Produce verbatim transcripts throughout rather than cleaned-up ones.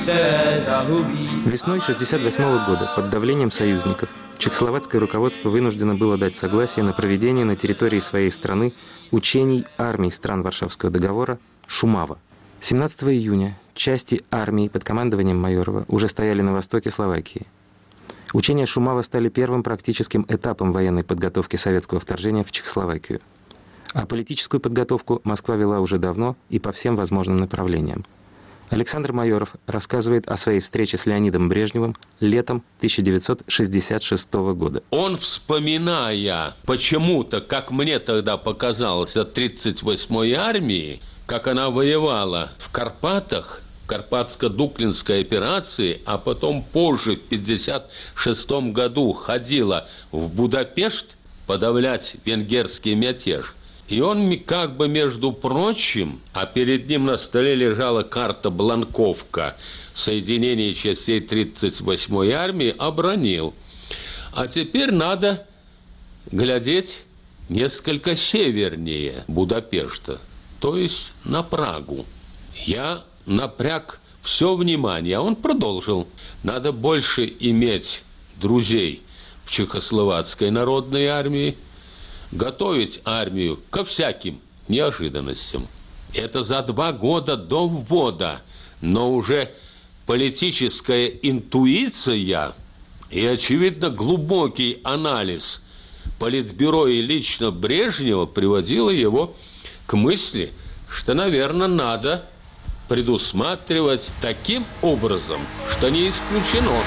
Весной шестьдесят восьмого года под давлением союзников чехословацкое руководство вынуждено было дать согласие на проведение на территории своей страны учений армий стран Варшавского договора «Шумава». семнадцатого июня части армии под командованием Майорова уже стояли на востоке Словакии. Учения Шумава стали первым практическим этапом военной подготовки советского вторжения в Чехословакию. А политическую подготовку Москва вела уже давно и по всем возможным направлениям. Александр Майоров рассказывает о своей встрече с Леонидом Брежневым летом тысяча девятьсот шестьдесят шестого года. Он, вспоминая почему-то, как мне тогда показалось, о тридцать восьмой армии, как она воевала в Карпатах, Карпатско-Дуклинской операции, а потом позже, в пятьдесят шестом году, ходила в Будапешт подавлять венгерский мятеж. И он как бы, между прочим, а перед ним на столе лежала карта Бланковка соединения частей тридцать восьмой армии, обронил. А теперь надо глядеть несколько севернее Будапешта, то есть на Прагу. Я напряг все внимание, а он продолжил. Надо больше иметь друзей в Чехословацкой народной армии, готовить армию ко всяким неожиданностям. Это за два года до ввода, но уже политическая интуиция и, очевидно, глубокий анализ Политбюро и лично Брежнева приводило его к мысли, что, наверное, надо предусматривать таким образом, что не исключено.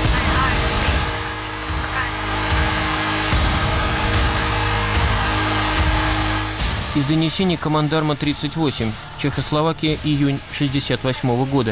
Из донесений командарма тридцать восемь. Чехословакия, июнь шестьдесят восьмого года.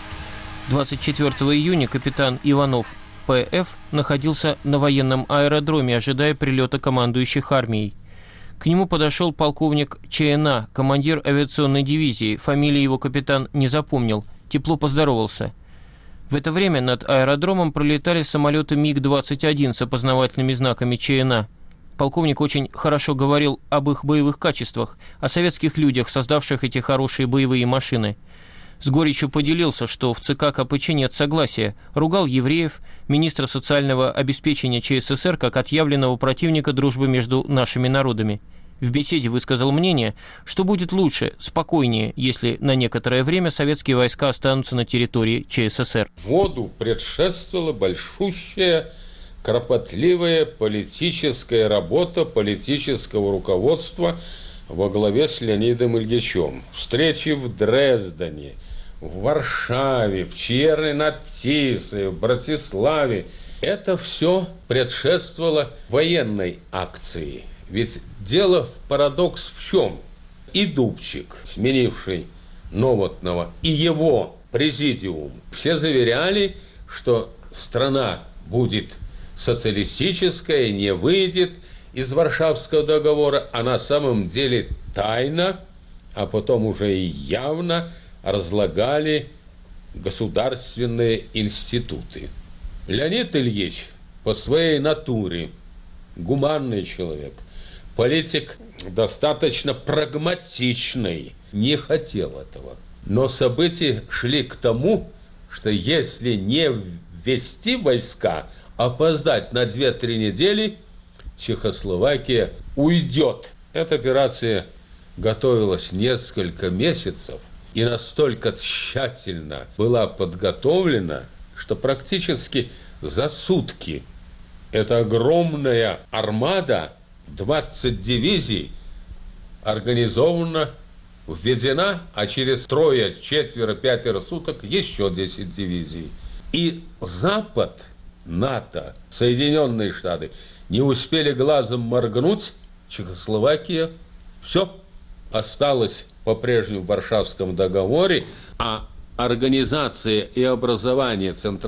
двадцать четвёртого июня капитан Иванов П Ф находился на военном аэродроме, ожидая прилета командующих армией. К нему подошел полковник Ч Н А, командир авиационной дивизии. Фамилии его капитан не запомнил. Тепло поздоровался. В это время над аэродромом пролетали самолеты МиГ двадцать один с опознавательными знаками Ч Н А. Полковник очень хорошо говорил об их боевых качествах, о советских людях, создавших эти хорошие боевые машины. С горечью поделился, что в ЦК Ка Пэ Че нет согласия, ругал евреев, министра социального обеспечения Ч С С Р как отъявленного противника дружбы между нашими народами. В беседе высказал мнение, что будет лучше, спокойнее, если на некоторое время советские войска останутся на территории Ч С С Р. Вводу предшествовала большущая, кропотливая политическая работа политического руководства во главе с Леонидом Ильичем. Встречи в Дрездене, в Варшаве, в Черной над Тисой, в Братиславе. Это все предшествовало военной акции. Ведь дело в парадокс в чем? И Дубчик, сменивший Новотного, и его президиум, все заверяли, что страна будет социалистическая, не выйдет из Варшавского договора, а на самом деле тайно, а потом уже и явно разлагали государственные институты. Леонид Ильич по своей натуре гуманный человек, политик достаточно прагматичный, не хотел этого. Но события шли к тому, что если не ввести войска, опоздать на две-три недели, Чехословакия уйдет. Эта операция готовилась несколько месяцев и настолько тщательно была подготовлена, что практически за сутки эта огромная армада, двадцать дивизий, организована, введена, а через трое, четверо, пятеро суток еще десять дивизий. И Запад, НАТО, Соединенные Штаты не успели глазом моргнуть, Чехословакия, все, осталось по-прежнему в Варшавском договоре, а организация и образование Центрального